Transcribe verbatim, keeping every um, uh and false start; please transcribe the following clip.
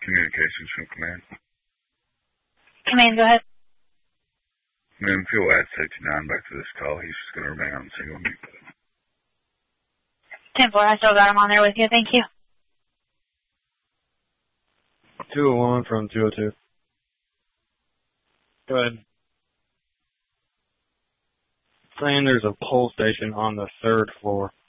Communications from Command. Command, go ahead. Command, fuel at safety nine back to this call. He's just going to remain on single mute. ten four, I still got him on there with you. Thank you. two oh one from two oh two. Go ahead. Saying there's a pole station on the third floor.